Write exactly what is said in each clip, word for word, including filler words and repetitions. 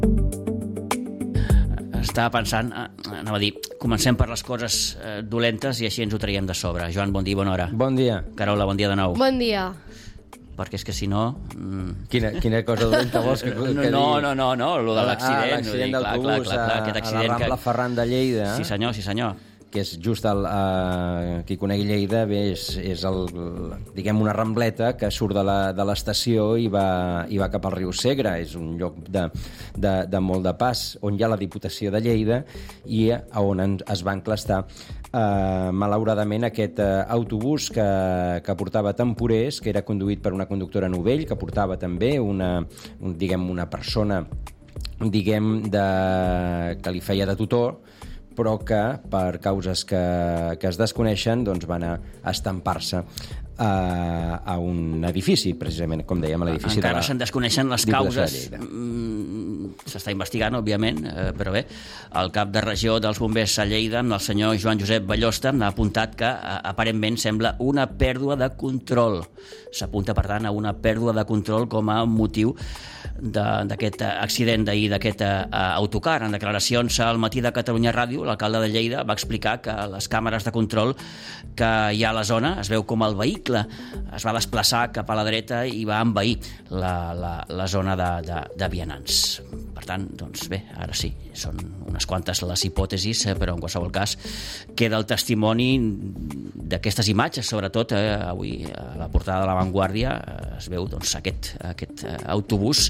Estava pensant, anava a dir, comencem per les coses eh, dolentes i així ens ho traiem de sobre. Joan, bon dia, bona hora. Bon dia. Carola, bon dia de nou. Bon dia. Perquè és que si no... Mm... Quina, quina cosa dolenta vols que, que no, digui? No, no, no, no, el de l'accident. Ah, l'accident d'autobús clar, clar, clar, a, aquest a accident la Rambla que... Ferran de Lleida. Sí senyor, sí senyor. Que és just el, uh, qui conegui Lleida, bé, és, és el, diguem, una rambleta que surt de la- de l'estació i va, i va cap al riu Segre. És un lloc de, de, de molt de pas, on hi ha la Diputació de Lleida i a on en, es va enclastar uh, malauradament aquest uh, autobús que, que portava temporers, que era conduït per una conductora novell, que portava també una, un, diguem, una persona diguem, de, que li feia de tutor, però que per causes que, que es desconeixen doncs van a estampar-se a, a un edifici, precisament, com dèiem, a l'edifici de la... Encara se'n desconeixen les Diputació de causes. Lleida. Mm, S'està investigant, òbviament, eh, però bé, el cap de regió dels bombers a Lleida, amb el senyor Joan Josep Ballosta, ha apuntat que eh, aparentment sembla una pèrdua de control. S'apunta, per tant, a una pèrdua de control com a motiu d'aquest accident d'ahir, d'aquest uh, autocar. En declaracions al Matí de Catalunya Ràdio, l'alcalde de Lleida va explicar que les càmeres de control que hi ha a la zona es veu com el vehicle es va desplaçar cap a la dreta i va envair la, la, la zona de, de, de vianants. Per tant, doncs bé, ara sí, són unes quantes les hipòtesis, eh, però en qualsevol cas queda el testimoni d'aquestes imatges, sobretot eh, avui a la portada de La Vanguardia eh, es veu doncs, aquest, aquest eh, autobús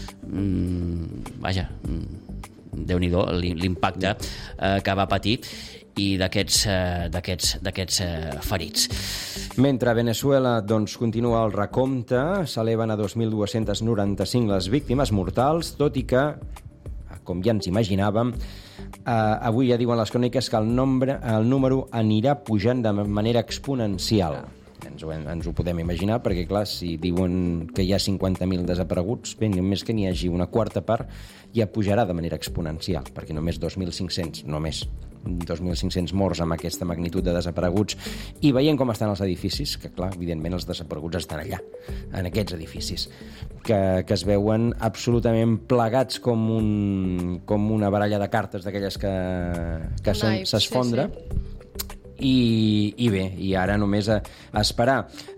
mm, vaja mm, Déu-n'hi-do l'impacte eh, que va patir i d'aquests eh, d'aquests d'aquests eh, ferits. Mentre a Venezuela doncs, continua el recompte, s'eleven a dos mil dos-cents noranta-cinc les víctimes mortals, tot i que, com ja ens imaginàvem, eh, avui ja diuen les cròniques que el, nombre, el número anirà pujant de manera exponencial. Ens ho, ens ho podem imaginar, perquè, clar, si diuen que hi ha cinquanta mil desapareguts, bé, només que n'hi hagi una quarta part, ja pujarà de manera exponencial, perquè només dos mil cinc-cents, només dos mil cinc-cents morts amb aquesta magnitud de desapareguts, i veient com estan els edificis, que, clar, evidentment els desapareguts estan allà, en aquests edificis, que, que es veuen absolutament plegats com, un, com una baralla de cartes d'aquelles que, que s'esfondra. Sí, sí. I, i bé, i ara només a, a esperar.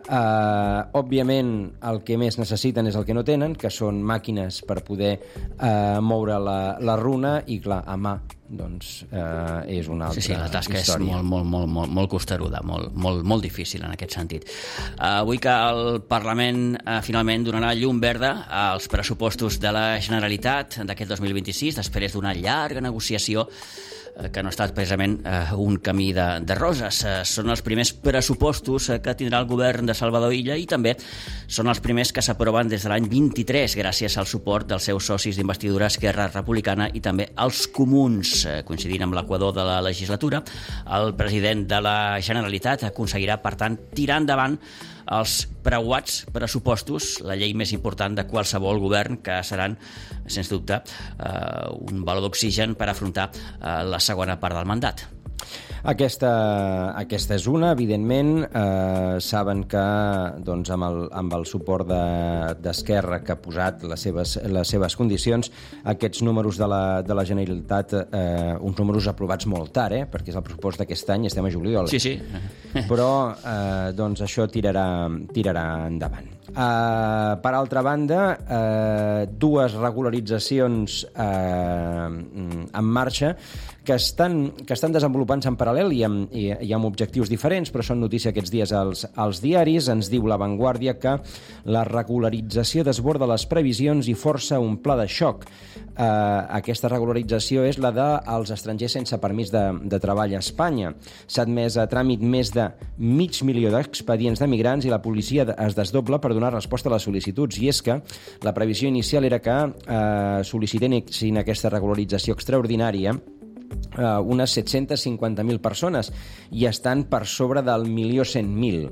Uh, òbviament, el que més necessiten és el que no tenen, que són màquines per poder uh, moure la, la runa, i clar, a mà doncs uh, és una altra història. Sí, sí, la tasca història. és molt, molt, molt, molt, molt costeruda, molt, molt, molt difícil en aquest sentit. Uh, avui que el Parlament uh, finalment donarà llum verda als pressupostos de la Generalitat d'aquest dos mil vint-i-sis, després d'una llarga negociació que no ha estat precisament eh, un camí de, de roses. Eh, són els primers pressupostos eh, que tindrà el govern de Salvador Illa i també són els primers que s'aproven des de l'any vint-i-tres gràcies al suport dels seus socis d'investidura Esquerra Republicana i també els comuns. Eh, coincidint amb l'equador de la legislatura, el president de la Generalitat aconseguirà, per tant, tirar endavant els preuats pressupostos, la llei més important de qualsevol govern, que seran, sens dubte, eh, un baló d'oxigen per afrontar eh, la segona part del mandat. Aquesta, aquesta és una, evidentment. Eh, saben que doncs, amb, el, amb el suport d'Esquerra, de, que ha posat les seves, les seves condicions, aquests números de la, de la Generalitat, eh, uns números aprovats molt tard, eh, perquè és el pressupost d'aquest any, estem a juliol. Sí, sí. Però eh, doncs això tirarà, tirarà endavant. Uh, per altra banda, uh, dues regularitzacions uh, en marxa que estan, que estan desenvolupant-se en paral·lel i amb, i, i amb objectius diferents, però són notícia aquests dies als, als diaris. Ens diu La Vanguardia que la regularització desborda les previsions i força un pla de xoc. Uh, aquesta regularització és la dels estrangers sense permís de, de treball a Espanya. S'ha admès a tràmit més de mig milió d'expedients de migrants i la policia es desdobla per donar resposta a les sol·licituds. I és que la previsió inicial era que uh, sol·licitessin aquesta regularització extraordinària Uh, unes set-cents cinquanta mil persones i estan per sobre del milió cent mil.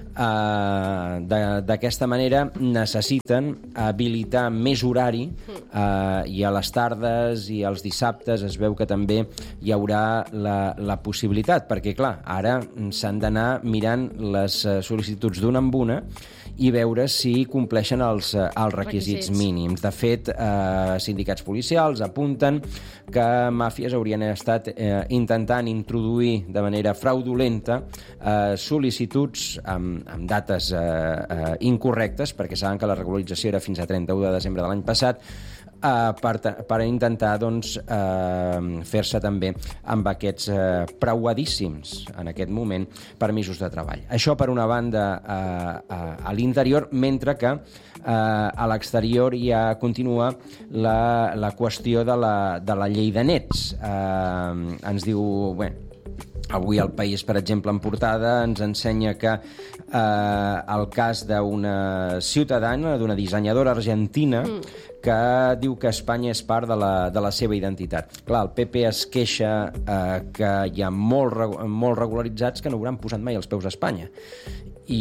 Uh, D'aquesta manera necessiten habilitar més horari uh, i a les tardes i als dissabtes es veu que també hi haurà la, la possibilitat, perquè clar, ara s'han d'anar mirant les uh, sol·licituds d'una en una i veure si compleixen els, els requisits, requisits mínims. De fet, eh, sindicats policials apunten que màfies haurien estat eh, intentant introduir de manera fraudulenta eh, sol·licituds amb, amb dates eh, eh, incorrectes, perquè saben que la regularització era fins a trenta-u de desembre de l'any passat, Uh, per, per intentar doncs, uh, fer-se també amb aquests uh, preuadíssims en aquest moment permisos de treball. Això per una banda uh, uh, a l'interior, mentre que uh, a l'exterior ja continua la, la qüestió de la, de la llei de nets. Uh, ens diu... Bé, avui el País, per exemple, en portada, ens ensenya que eh, el cas d'una ciutadana, d'una dissenyadora argentina, mm. que diu que Espanya és part de la, de la seva identitat. Clar, el P P es queixa eh, que hi ha molt, molt regularitzats que no hauran posat mai els peus a Espanya. I,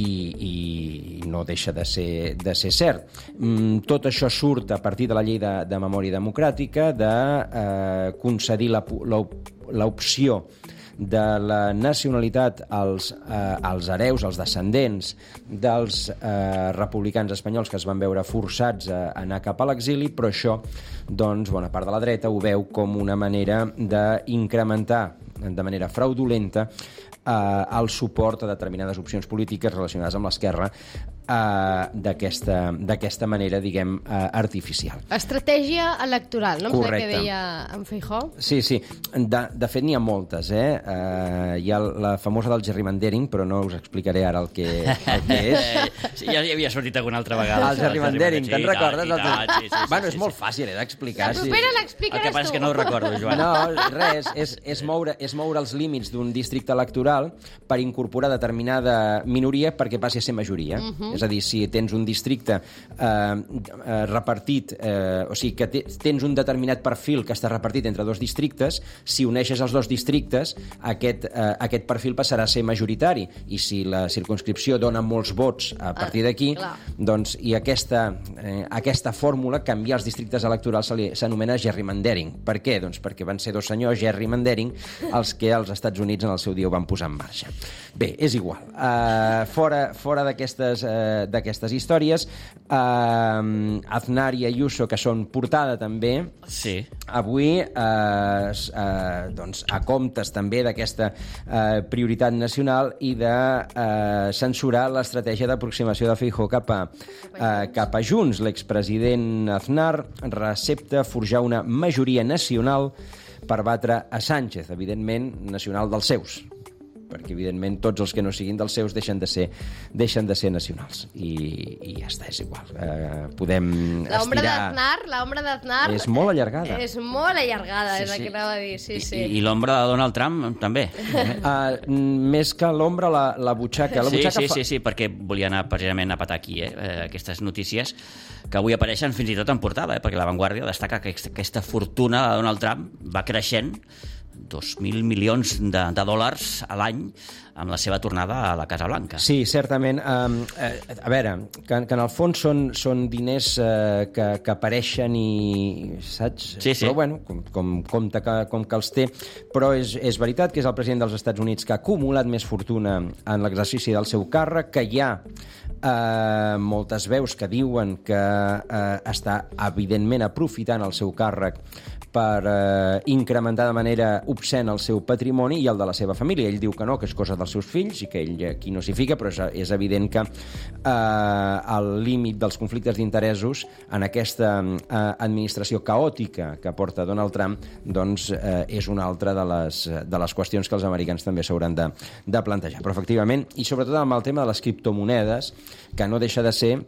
i no deixa de ser, de ser cert. Mm, tot això surt a partir de la llei de, de memòria democràtica de eh, concedir l'opció de la nacionalitat als, eh, als hereus, als descendents dels eh, republicans espanyols que es van veure forçats a anar cap a l'exili, però això, doncs, bona part de la dreta ho veu com una manera d'incrementar de manera fraudulenta eh, el suport a determinades opcions polítiques relacionades amb l'esquerra Uh, d'aquesta manera, diguem, uh, artificial. Estratègia electoral, no? Correcte. Que deia en Feijóo. Sí, sí. De, de fet, n'hi ha moltes, eh? Uh, hi ha la famosa del gerrymandering, però no us explicaré ara el que, el que és. Sí, ja hi havia sortit alguna altra vegada. El gerrymandering, te'n recordes? Sí, tant, sí, sí, sí, bueno, sí, és sí, molt sí. fàcil, eh, d'explicar. La propera sí. l'explicaràs tu. El que passa és que no ho recordo, Joan. No, res, és, és, moure, és moure els límits d'un districte electoral per incorporar determinada minoria perquè passi a ser majoria. Uh -huh. És a dir, si tens un districte eh, eh, repartit, eh, o sigui, que tens un determinat perfil que està repartit entre dos districtes, si uneixes els dos districtes, aquest, eh, aquest perfil passarà a ser majoritari, i si la circumscripció dona molts vots a partir d'aquí, ah, doncs, i aquesta, eh, aquesta fórmula, canviar els districtes electorals, s'anomena gerrymandering. Per què? Doncs perquè van ser dos senyors gerrymandering els que als Estats Units en el seu dia ho van posar en marxa. Bé, és igual. Uh, fora fora d'aquestes uh, d'aquestes històries, uh, Aznar i Ayuso, que són portada també, sí. avui, uh, uh, doncs, a comptes també d'aquesta uh, prioritat nacional i de uh, censurar l'estratègia d'aproximació de Feijóo cap a, uh, cap a Junts. L'expresident Aznar recepta forjar una majoria nacional per batre a Sánchez, evidentment nacional dels seus, perquè evidentment tots els que no siguin dels seus deixen de ser, deixen de ser nacionals, i, i ja està, és igual. Eh, podem l'ombra estirar... d'Aznar, l'ombra d'Aznar és molt allargada. És molt allargada, Sí, és el sí. que anava a dir, sí, sí. I, i l'ombra de Donald Trump també. Uh, més que l'ombra, la, la butxaca. La Sí, butxaca sí, fa... sí, sí, perquè volia anar precisament a petar aquí, eh, aquestes notícies que avui apareixen fins i tot en portada, eh, perquè La Vanguardia destaca que aquesta fortuna de Donald Trump va creixent dos mil milions de, de dòlars a l'any amb la seva tornada a la Casa Blanca. Sí, certament. Um, eh, a veure, que, que en el fons són, són diners eh, que, que apareixen i... saps? Sí, sí. Però, bueno, com, com, compte que, com que els té. Però és, és veritat que és el president dels Estats Units que ha acumulat més fortuna en l'exercici del seu càrrec, que hi ha eh, moltes veus que diuen que eh, està, evidentment, aprofitant el seu càrrec per eh, incrementar de manera obscena el seu patrimoni i el de la seva família. Ell diu que no, que és cosa dels seus fills i que ell aquí no s'hi fica, però és, és evident que eh, el límit dels conflictes d'interessos en aquesta eh, administració caòtica que porta Donald Trump, doncs eh, és una altra de les, de les qüestions que els americans també s'hauran de, de plantejar. Però efectivament, i sobretot amb el tema de les criptomonedes, que no deixa de ser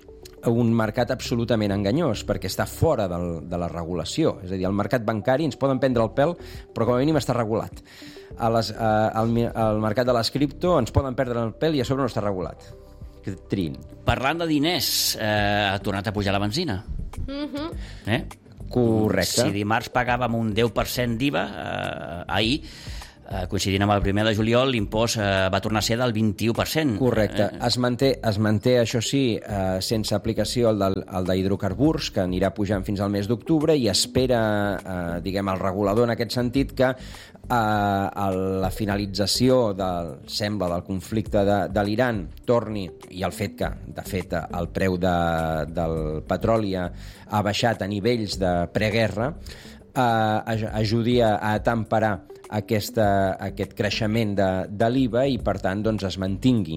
un mercat absolutament enganyós, perquè està fora del, de la regulació. És a dir, el mercat bancari ens poden prendre el pèl, però com a mínim està regulat. A les, a, al, al mercat de les cripto ens poden perdre el pèl i a sobre no està regulat. Que trin. Parlant de diners, eh, ha tornat a pujar la benzina. Mm-hmm. Eh? Correcte. Si dimarts pagàvem un deu per cent d'I V A, eh, ahir, eh, coincidint amb el primer de juliol, l'impost eh, va tornar a ser del vint-i-u per cent. Correcte. Es manté, es manté, això sí, eh, sense aplicació el, del, el d'hidrocarburs, que anirà pujant fins al mes d'octubre, i espera, eh, diguem, el regulador en aquest sentit, que a la finalització del, sembla, del conflicte de, de l'Iran torni, i el fet que, de fet, el preu de, del petroli ha, ha baixat a nivells de preguerra, eh, ajudi a, a temperar aquesta, aquest creixement de, de l'I V A i, per tant, doncs, es mantingui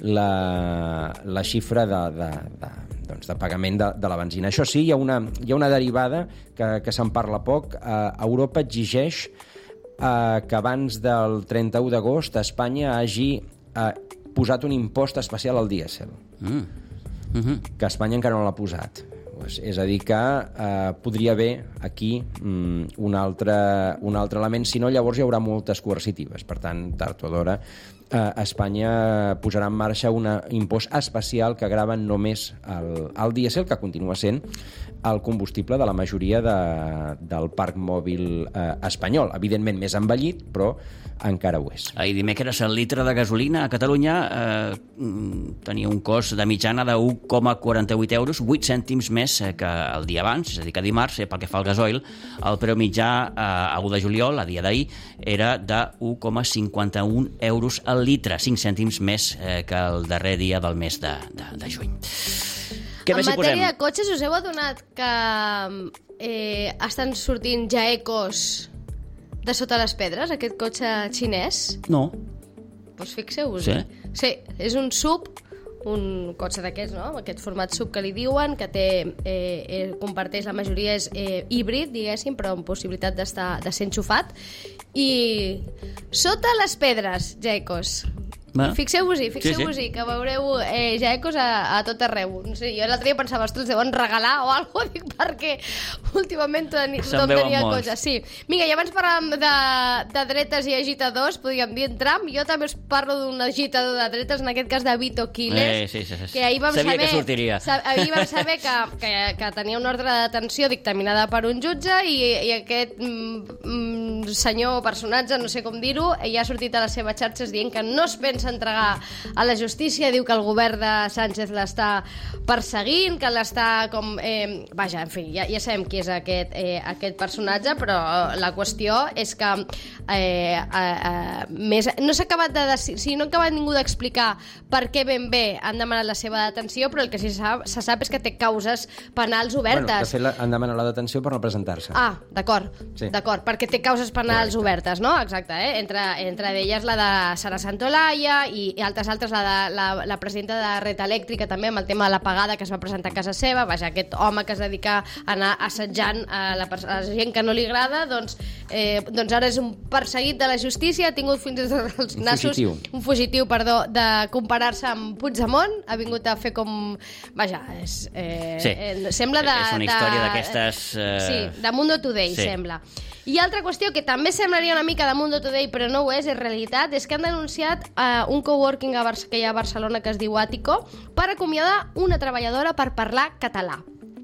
la, la xifra de, de, de, doncs, de pagament de, de la benzina. Això sí, hi ha una, hi ha una derivada que, que se'n parla poc. Eh, Europa exigeix eh, que abans del trenta-u d'agost Espanya hagi eh, posat un impost especial al dièsel, mm. mm-hmm. que Espanya encara no l'ha posat. Pues, és a dir, que eh, podria haver aquí mm, un, altre, un altre element, si no llavors hi haurà moltes coercitives. Per tant, tard o d'hora, eh, Espanya posarà en marxa un impost especial que grava només el, el dièsel, que continua sent el combustible de la majoria de, del parc mòbil eh, espanyol. Evidentment més envellit, però encara ho és. Ahir dimecres el litre de gasolina a Catalunya eh, tenia un cost de mitjana de un coma quaranta-vuit euros, vuit cèntims més que el dia abans, és a dir, que dimarts, eh, pel que fa al gasoil, el preu mitjà eh, a u de juliol, a dia d'ahir, era de un coma cinquanta-un euros al litre, cinc cèntims més eh, que el darrer dia del mes de, de, de juny. Què en matèria de cotxes, us heu adonat que eh, estan sortint jaecos de sota les pedres, aquest cotxe xinès? No. Doncs fixeu-vos. Sí? Sí, és un sub, un cotxe d'aquests, no? Aquest format sub que li diuen, que té, eh, eh, comparteix, la majoria és eh, híbrid, diguéssim, però amb possibilitat d'estar, de ser enxufat. I sota les pedres, jaecos. Bueno. Fixeu-vos-hi, fixeu-vos-hi, sí, sí. que veureu eh, jaecos a, a tot arreu. No sé, jo l'altre dia pensava, ostres, deuen regalar o alguna cosa, dic, perquè últimament tothom tenia cotxes. Sí. Vinga, i abans parlàvem de, de dretes i agitadors, podríem dir en tram. Jo també us parlo d'un agitador de dretes, en aquest cas de Vito Quiles, eh, sí, sí, sí. que ahir vam Sabia saber, que sortiria. Sab, ahir vam saber que, que, que tenia una ordre de detenció dictaminada per un jutge i, i aquest mm, senyor, personatge, no sé com dir-ho, ja ha sortit a les seves xarxes dient que no es pensa entregar a la justícia, diu que el govern de Sánchez l'està perseguint, que l'està com... Eh, vaja, en fi, ja, ja sabem qui és aquest, eh, aquest personatge, però la qüestió és que eh, eh, eh, més, no s'ha acabat de decidir, si no ha acabat ningú d'explicar per què ben bé han demanat la seva detenció, però el que sí se sap, se sap és que té causes penals obertes. Bueno, de fet, la, han demanat la detenció per no presentar-se. Ah, d'acord, sí. d'acord, perquè té causes penals Correcte. obertes, no? Exacte, eh? Entre, entre elles la de Sara Santolaya i, i altres altres, la, de, la, la presidenta de Red Elèctrica també, amb el tema de la pagada que es va presentar a casa seva. Vaja, aquest home que es dedica a anar assetjant a la, a la gent que no li agrada, doncs, eh, doncs ara és un perseguit de la justícia, ha tingut fins i tot els un nassos, fugitiu. un fugitiu, perdó, de comparar-se amb Puigdemont, ha vingut a fer com... Vaja, és, eh, sí. eh, sembla de... És una història d'aquestes... Eh... Sí, de Mundo Today, sí. sembla. I altra qüestió que també semblaria una mica de Mundo Today, però no ho és, és realitat, és que han denunciat eh, un coworking a Bar- que hi ha a Barcelona que es diu Àtico per acomiadar una treballadora per parlar català.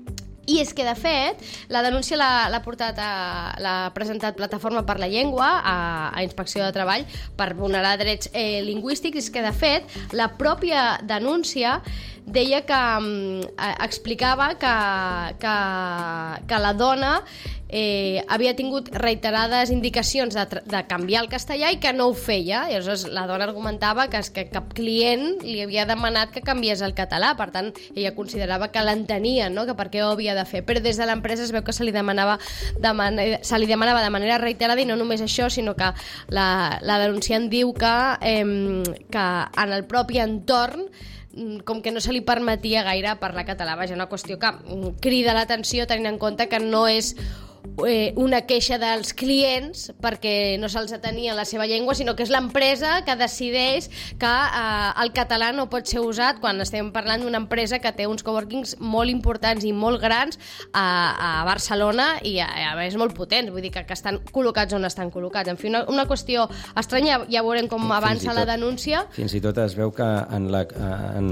I és que, de fet, la denúncia l'ha portat a, l'ha presentat Plataforma per la Llengua a, a Inspecció de Treball per vulnerar drets eh, lingüístics. I és que, de fet, la pròpia denúncia deia que eh, explicava que, que, que la dona eh, havia tingut reiterades indicacions de, de canviar el castellà i que no ho feia. I llavors la dona argumentava que, que cap client li havia demanat que canviés el català, per tant ella considerava que l'entenia, no? Que per què ho havia de fer, però des de l'empresa es veu que se li demanava de manera, se li demanava de manera reiterada, i no només això, sinó que la, la denunciant diu que, eh, que en el propi entorn com que no se li permetia gaire parlar català. Vaja, una qüestió que crida l'atenció tenint en compte que no és eh, una queixa dels clients perquè no se'ls atenia la seva llengua, sinó que és l'empresa que decideix que eh, el català no pot ser usat quan estem parlant d'una empresa que té uns coworkings molt importants i molt grans a, a Barcelona i a, a més molt potents, vull dir que, que estan col·locats on estan col·locats. En fi, una, una qüestió estranya, ja veurem com avança tot, la denúncia. Fins i tot es veu que en la, en,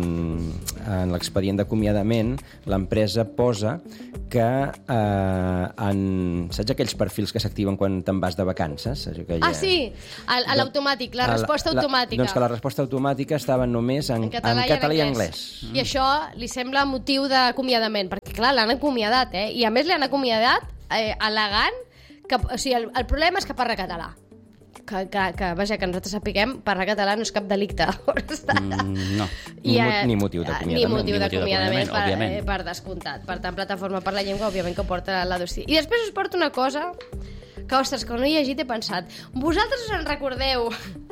en l'expedient d'acomiadament l'empresa posa que eh, en saps aquells perfils que s'activen quan te'n vas de vacances? Que ah, sí, a l'automàtic, la resposta la, automàtica. Doncs que la resposta automàtica estava només en, en català, en català i, en i anglès. I això li sembla motiu d'acomiadament, perquè clar, l'han acomiadat, eh? I a més l'han acomiadat eh, al·legant que, o sigui, el, el problema és que parla català. que, que, que, vaja, que nosaltres sapiguem, parlar català no és cap delicte. Mm, no. Ni, eh, ni motiu d'acomiadament. Ni motiu d'acomiadament, per, òbviament. per descomptat. Per tant, Plataforma per la Llengua, òbviament, que porta la dosi. I després us porto una cosa que, ostres, que no he llegit he pensat. Vosaltres us en recordeu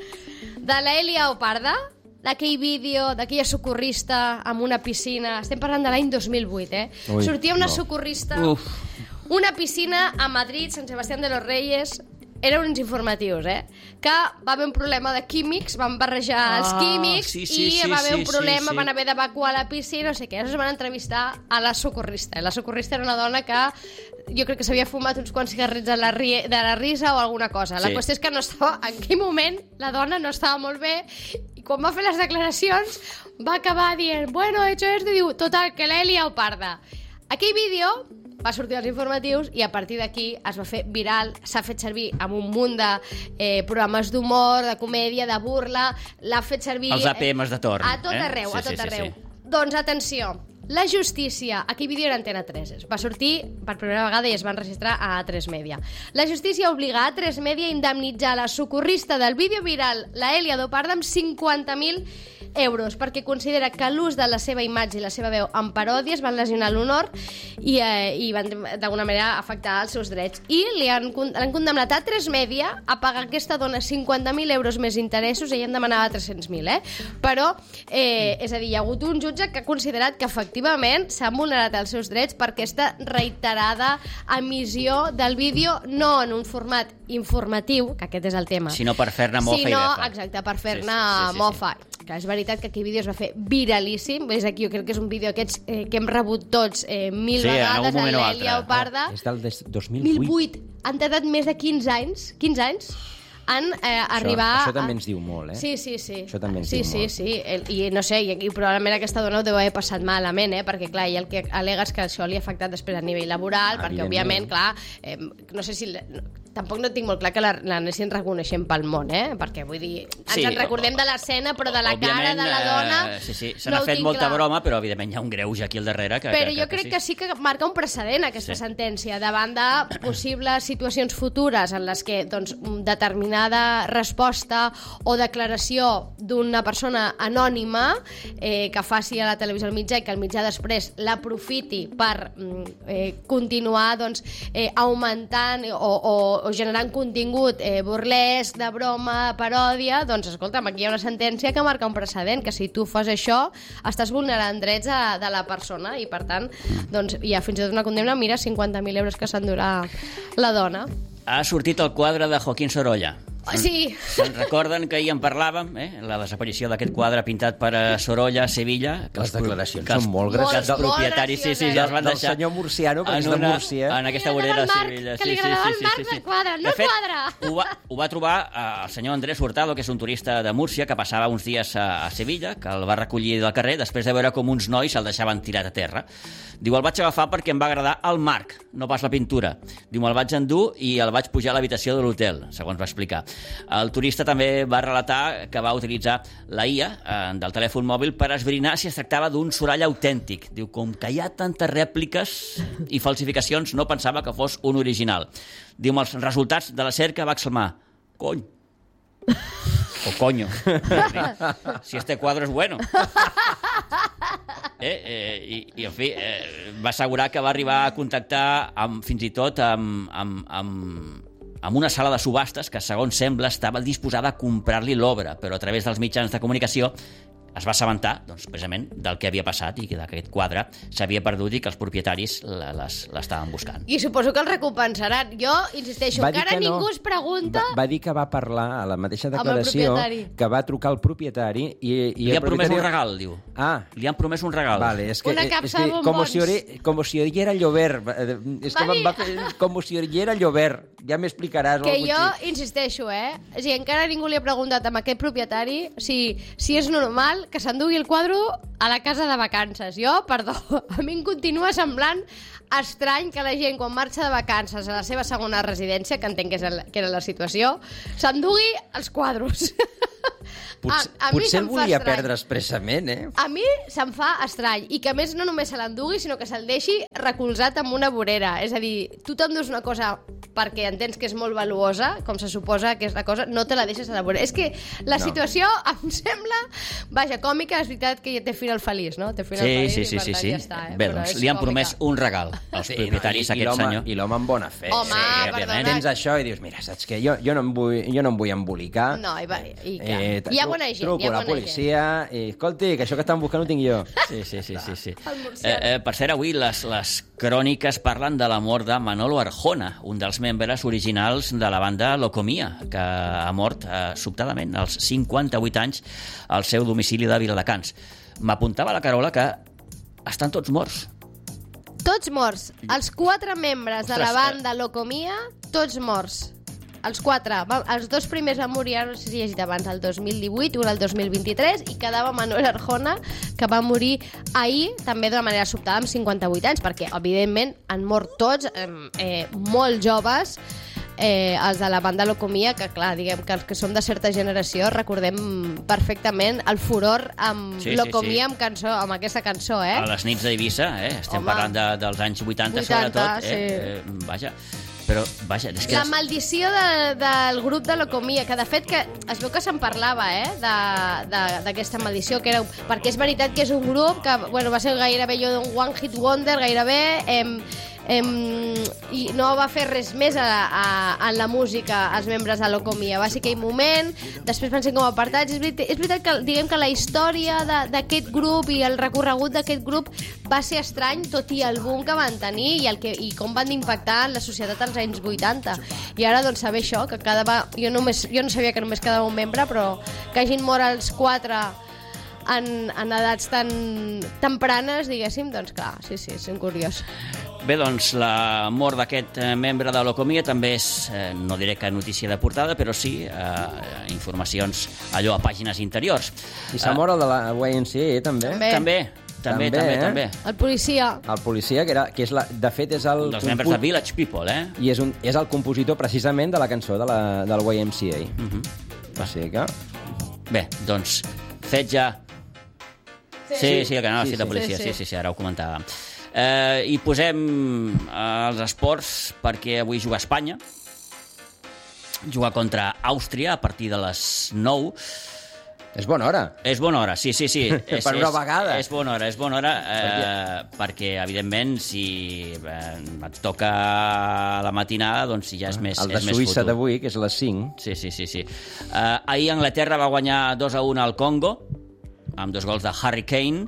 de l'Èlia Oparda? D'aquell vídeo, d'aquella socorrista amb una piscina. Estem parlant de l'any dos mil vuit, eh? Ui, Sortia una no. socorrista, Uf. una piscina a Madrid, Sant Sebastián de los Reyes. Eren uns informatius, eh? Que va haver un problema de químics, van barrejar Ah, els químics sí, sí, i sí, va haver sí, un problema, sí, sí. van haver d'evacuar la piscina, no sé què. Llavors van entrevistar a la socorrista. La socorrista era una dona que jo crec que s'havia fumat uns quants cigarrets de la, ri... de la risa o alguna cosa. La Sí. qüestió és que no estava, en aquell moment la dona no estava molt bé i quan va fer les declaracions va acabar dient, bueno, he hecho esto, i diu, total, que l'Èlia Oparda. Aquell vídeo va sortir als informatius i a partir d'aquí es va fer viral, s'ha fet servir amb un munt de eh, programes d'humor, de comèdia, de burla, l'ha fet servir... Els A P Ms de torn. A tot eh? arreu, sí, a tot sí, sí, arreu. Sí. Doncs atenció, la justícia, aquell vídeo era Antena tres, va sortir per primera vegada i es va enregistrar a A tres Media. La justícia obliga a A tres Media a indemnitzar la socorrista del vídeo viral, la Èlia Oparda, amb cinquanta mil euros, perquè considera que l'ús de la seva imatge i la seva veu en paròdies van lesionar l'honor i, eh, i van d'alguna manera afectar els seus drets. I li han, han condemnat a A tres Media a pagar a aquesta dona cinquanta mil euros més interessos, ella en demanava tres-cents mil, eh? Però, eh, és a dir, hi ha hagut un jutge que ha considerat que efectivament s'han vulnerat els seus drets per aquesta reiterada emissió del vídeo, no en un format informatiu, que aquest és el tema, Sinó per fer-ne mofa i sinó, befa. exacte, per fer-ne Sí, sí, sí, sí, sí. mofa. Que és veritat que aquell vídeo es va fer viralíssim. Ves aquí, jo crec que és un vídeo aquests eh, que hem rebut tots eh, mil Sí, en vegades algun a moment o l'Èlia altre. Oparda. És del des- dos mil mil vuit. vuit. Han tardat més de quinze anys, quinze anys en eh, arribar... això també a... ens diu molt, eh? Sí, sí, sí. Això també ens sí, diu sí, molt. Sí, sí. I no sé, i, i probablement aquesta dona ho deu haver passat malament, eh? Perquè, clar, i el que al·lega és que això li ha afectat després a nivell laboral, perquè, òbviament, clar, eh, no sé si... No, tampoc no tinc molt clar que l'anessin reconeixent pel món, eh? Perquè, vull dir, ens Sí, en recordem o- de l'escena, però de la cara Òbviament, de la dona... Eh, sí, sí, se no n'ha ho fet tinc molta clar. broma, però evidentment hi ha un greuge aquí al darrere. Que, Però que, jo crec que sí que marca un precedent aquesta Sí. sentència davant de possibles situacions futures en les que doncs, determinada resposta o declaració d'una persona anònima eh, que faci a la televisió al mitjà i que el mitjà després l'aprofiti per mm, eh, continuar doncs, eh, augmentant o, o, o generant contingut eh, burlesc, de broma, paròdia, doncs escolta'm, aquí hi ha una sentència que marca un precedent, que si tu fas això estàs vulnerant drets de, de la persona i per tant doncs, hi ha fins i tot una condemna, mira, cinquanta mil euros que s'endurà la dona. Ha sortit el quadre de Joaquín Sorolla. Sí. Se'n recorden que ahir en parlàvem, eh? La desaparició d'aquest quadre pintat per a Sorolla, a Sevilla. Que Les els pro- declaracions que els- són molt que gracioses. els propietaris, sí, sí, ja els van Del deixar... senyor Murciano, que és en de una- Múrcia. En aquesta Que li agradava vorera el a Marc, Sevilla. que li agradava el Marc del quadre, no de el fet, quadre. Ho va, ho va trobar eh, el senyor Andrés Hurtado, que és un turista de Múrcia, que passava uns dies a, a Sevilla, que el va recollir del carrer, després de veure com uns nois el deixaven tirat a terra. Diu, el vaig agafar perquè em va agradar el marc, no pas la pintura. Diu, me'l vaig endur i el vaig pujar a l'habitació de l'hotel, segons va explicar. El turista també va relatar que va utilitzar la I A eh, del telèfon mòbil per esbrinar si es tractava d'un Sorolla autèntic. Diu, com que hi ha tantes rèpliques i falsificacions, no pensava que fos un original. Diu, amb els resultats de la cerca va exclamar, cony, o coño, si este cuadro es bueno. Eh, eh, i, i, en fi, eh, va assegurar que va arribar a contactar amb, fins i tot amb, amb, amb, amb una sala de subhastes que, segons sembla, estava disposada a comprar-li l'obra, però a través dels mitjans de comunicació es va assabentar, doncs, precisament, del que havia passat i que d'aquest quadre s'havia perdut i que els propietaris la- les- l'estaven buscant. I suposo que el recompensaran. Jo, insisteixo, Va dir encara que no. ningú es pregunta... Va, va dir que va parlar a la mateixa el declaració, propietari. que va trucar al propietari i, i Li el han promès propietari... un regal, diu. Ah, Li han promès un regal. vale, és que, Una és capsa que de com bombons. si, ori, com si oyera llover. eh, És que Va em dir- va fer com si oyera llover. Ja m'explicaràs. o Que algú jo així. insisteixo, eh? O sigui, encara ningú li ha preguntat a aquest propietari si, si és normal que s'endugui el quadre a la casa de vacances. Jo, perdó, a mi em continua semblant estrany que la gent, quan marxa de vacances a la seva segona residència, que entenc que, és el, que era la situació, s'endugui els quadros. Potser, a, a mi potser se'm el fa volia estrany. perdre expressament, eh? A mi se'm fa estrany, i que a més no només se l'endugui, sinó que se'l deixi recolzat amb una vorera. És a dir, tu t'endús una cosa perquè entens que és molt valuosa, com se suposa que és la cosa, no te la deixes a la vorera. És que la No. situació em sembla, vaja, còmica, és veritat que té final feliç, no? Té final Sí, feliç sí, i sí, per sí, tant sí. ja està. Eh? Bé, Però doncs és li han còmica. promès un regal als Sí, propietaris no, i, i d'aquest l'home- senyor. I l'home amb bona fe. Home, sí, perdona. Tens això i dius, mira, saps què? Jo, jo, no, em vull, jo no em vull embolicar. No, i, va, i que... Eh, hi ha tru- bona gent, truco hi ha a la bona policia i, escolti, que això que estan buscant ho tinc jo. Sí, sí, sí, sí, sí. El murcià. Eh, eh, per cert, avui les, les cròniques parlen de la mort de Manolo Arjona, un dels membres originals de la banda Locomia, que ha mort eh, sobtadament als cinquanta-vuit anys al seu domicili de Viladecans. M'apuntava la Carola que estan tots morts. Tots morts. Els quatre membres de la Ostres, banda Locomia, tots morts. Els quatre. Va, els dos primers van morir, ara no sé si he llegit abans, el dos mil divuit, un el dos mil vint-i-tres, i quedava Manuel Arjona, que va morir ahir, també d'una manera sobtada, amb cinquanta-vuit anys, perquè, evidentment, han mort tots, eh, eh, molt joves, eh, els de la banda Locomia, que clar, diguem que els que som de certa generació recordem perfectament el furor amb Sí, sí, Locomia sí. amb, cançó, amb aquesta cançó, eh? A les nits d'Eivissa, eh? estem Home. parlant de, dels anys vuitanta, vuitanta, sobretot. sí. Eh? Eh, vaja, però, vaja, és que... La maldició de, del grup de Locomia, que de fet que es veu que se'n parlava, eh, d'aquesta maldició, que era, perquè és veritat que és un grup que bueno, va ser gairebé allò d'un one hit wonder, gairebé, em, em, i no va fer res més a, a, en la música els membres de Locomia. Va ser aquell moment, després van ser com apartats. És veritat, és veritat que, diguem que la història d'aquest grup i el recorregut d'aquest grup va ser estrany, tot i el boom que van tenir i, el que, i com van impactar en la societat als anys vuitanta. I ara, doncs, saber això, que cada va... jo, només, jo no sabia que només quedava un membre, però que hagin mort els quatre en, en edats tan tempranes, diguéssim, doncs clar, sí, sí, és curiós. Bé, doncs, la mort d'aquest eh, membre de Locomia també és, eh, no diré que notícia de portada, però sí eh, informacions allò a pàgines interiors. I s'ha mort el de la Y M C A, també. També. També, també, També, també, eh? també. El policia. El policia, que, era, que és la, de fet és el... Un dels membres de Village People, eh? I és, un, és el compositor precisament de la cançó de la, del Y M C A. Uh -huh. O sigui que... Bé, doncs, fet ja... Sí, sí, sí, el canal Sí, sí, de sí. policia, Sí, sí, sí. sí, sí, ara ho comentàvem. Eh, I posem eh, els esports perquè avui juga Espanya. Juga contra Àustria a partir de les nou. És bona hora. És bona hora, sí, sí, sí. és, Per una és, vegada. És bona hora, és bona hora, eh, perquè, evidentment, si eh, et toca la matinada, doncs si ja és més, El de és més Suïssa fotut. d'avui, que és les cinc. Sí, sí, sí. sí. Uh, ahir Anglaterra va guanyar dos a un al Congo, amb dos gols de Harry Kane.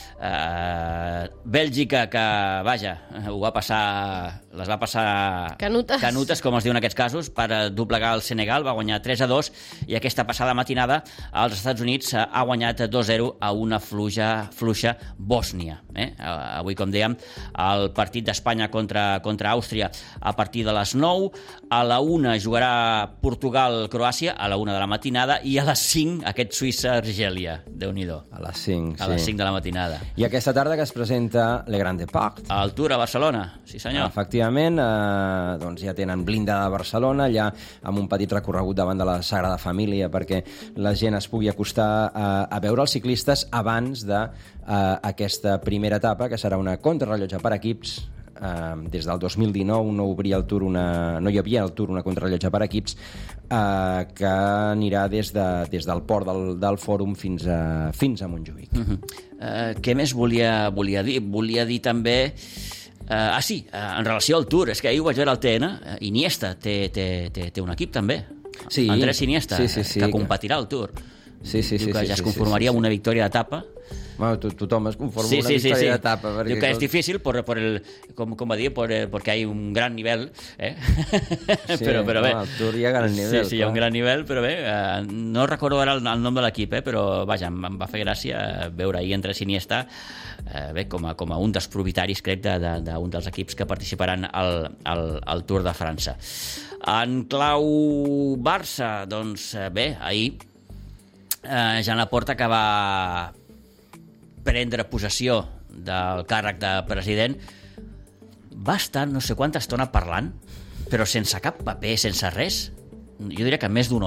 Uh, Bèlgica, que, vaja, ho va passar, les va passar Canutes. canutes, com es diu en aquests casos, per eh, doblegar el Senegal, va guanyar tres a dos, i aquesta passada matinada als Estats Units eh, ha guanyat dos a zero a una fluja, fluixa Bòsnia. Eh? Uh, avui, com dèiem, el partit d'Espanya contra, contra Àustria a partir de les nou, a la una jugarà Portugal-Croàcia, a la una de la matinada, i a les cinc aquest Suïssa-Argèlia. Déu-n'hi-do. A les cinc, A sí. les cinc de la matinada. I aquesta tarda que es presenta Le Grand Depart. Al Tour a Barcelona, sí senyor. Efectivament, eh, doncs ja tenen blindada a Barcelona, allà amb un petit recorregut davant de la Sagrada Família perquè la gent es pugui acostar a, a veure els ciclistes abans d'aquesta primera etapa, que serà una contrarrellotge per equips. Uh, des del dos mil dinou no obria el Tour una, no hi havia al Tour una contrarrellotge per equips uh, que anirà des, de, des del port del, del Fòrum fins a, fins a Montjuïc. Uh -huh. uh, què més volia, volia dir? Volia dir també... Uh, ah, sí, uh, en relació al Tour, és que ahir ho vaig veure al T N, uh, Iniesta té, té, té, té un equip també. Sí. Andrés Iniesta, Sí, sí, sí, que que- competirà al Tour. Sí, sí, Diu sí, que sí, ja es sí, conformaria sí, sí. amb una victòria d'etapa. Bueno, to tothom es conforma Sí, una sí, sí, victòria sí. d'etapa. perquè Diu que és tot- difícil por, por el, com, com va dir, por, eh, porque hay un gran nivel. Eh? Sí, però, però bé. no, al Tour hi ha gran nivell, Sí, sí, hi ha un clar. gran nivell, però bé, eh, no recordo ara el, el nom de l'equip, eh, però vaja, em, em va fer gràcia veure ahir entre Iniesta, eh, bé, com a, com a un dels propietaris, crec, d'un de, de, d'un dels equips que participaran al, al, al Tour de França. En clau Barça, doncs eh, bé, ahir eh, Joan Laporta, que va prendre possessió del càrrec de president, va estar no sé quanta estona parlant, però sense cap paper, sense res. Jo diria que més d'una hora,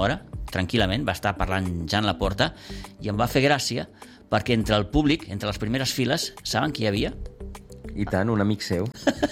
tranquil·lament, va estar parlant Joan Laporta, i em va fer gràcia perquè entre el públic, entre les primeres files, saben qui hi havia? I tant, un amic seu.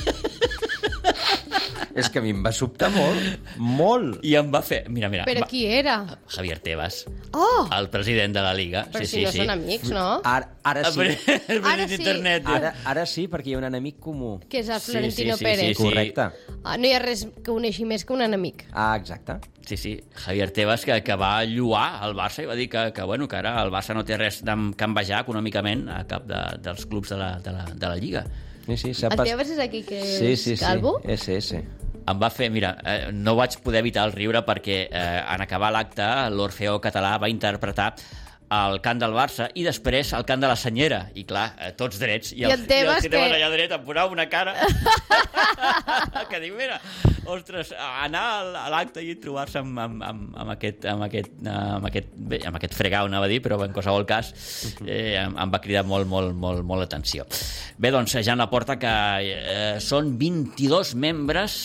És que a mi em va sobtar molt, molt. I em va fer... Mira, mira. Però va... qui era? Javier Tebas, Oh! el president de la Liga. Però sí, si no sí, són sí. amics, no? Ara, ara El sí. president Ara sí. d'internet. Ara, ara sí, perquè hi ha un enemic comú. Que és el Sí, Florentino sí, sí, Pérez. sí, sí. Correcte. Ah, no hi ha res que uneixi més que un enemic. Ah, exacte. Sí, sí, Javier Tebas, que, que va lluar el Barça i va dir que, que, bueno, que ara el Barça no té res de envejar econòmicament a cap de, dels clubs de la, de la, de la Lliga. Sí, sí, s'ha El pas... Tebas és aquí que és Sí, sí, sí. calvo? esse esse. Em va fer, mira, eh, no vaig poder evitar el riure perquè eh, en acabar l'acte l'Orfeó Català va interpretar el cant del Barça i després el cant de la Senyera. I clar, eh, tots drets. I I el Tebas i el Tebas que- allà dret em posava una cara que dic, mira, ostres, anar al- a l'acte i trobar-se amb, amb, amb, amb, aquest, amb, aquest, amb, aquest, bé, amb aquest fregau, anava a dir, però en qualsevol cas eh, em, em va cridar molt, molt, molt, molt l'atenció. Bé, doncs, Joan Laporta, que eh, són vint-i-dos membres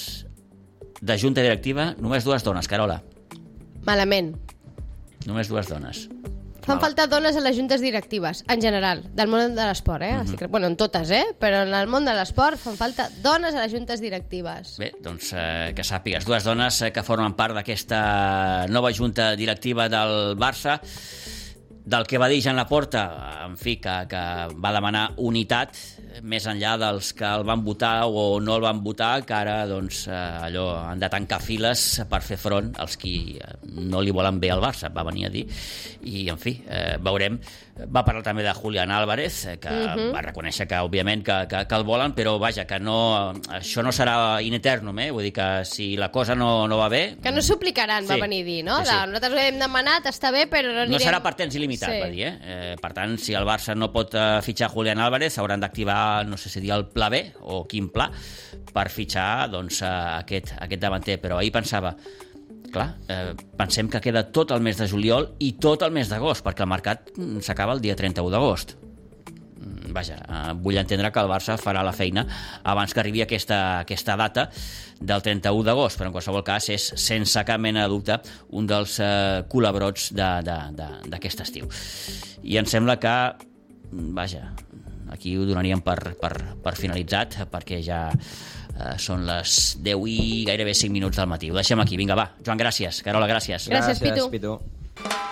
de junta directiva, només dues dones, Carola. Malament. Només dues dones. Fan falta dones a les juntes directives, en general, del món de l'esport, eh? Mm -hmm. Bueno, en totes, eh? Però en el món de l'esport fan falta dones a les juntes directives. Bé, doncs eh, que sàpigues, dues dones eh, que formen part d'aquesta nova junta directiva del Barça, del que va dir Joan Laporta, en fi, que, que va demanar unitat, més enllà dels que el van votar o no el van votar, que ara doncs, eh, allò han de tancar files per fer front als qui no li volen bé al Barça, va venir a dir. I, en fi, eh, veurem. Va parlar també de Julián Álvarez, que uh-huh. va reconèixer que, òbviament, que, que, que el volen, però, vaja, que no, això no serà in eternum, eh? Vull dir que si la cosa no, no va bé... Que no suplicaran, Sí. va venir a dir, no? Sí, sí. De, nosaltres ho hem demanat, està bé, però no anirem... No serà per temps il·limitat, Sí. va dir, eh? eh? Per tant, si el Barça no pot eh, fitxar Julián Álvarez, hauran d'activar, no sé si dir el pla B o quin pla, per fitxar doncs, eh, aquest, aquest davanter. Però ahir pensava, clar, eh, pensem que queda tot el mes de juliol i tot el mes d'agost, perquè el mercat mm, s'acaba el dia trenta-u d'agost. Mm, Vaja, eh, vull entendre que el Barça farà la feina abans que arribi aquesta, aquesta data del trenta-u d'agost, però en qualsevol cas és, sense cap mena de dubte, un dels eh, culebrots d'aquest estiu. I em sembla que, vaja, aquí ho donaríem per, per, per finalitzat, perquè ja eh, són les deu i gairebé cinc minuts del matí. Ho deixem aquí. Vinga, va. Joan, gràcies. Carola, gràcies. Gràcies, Gràcies, Pitu. Pitu.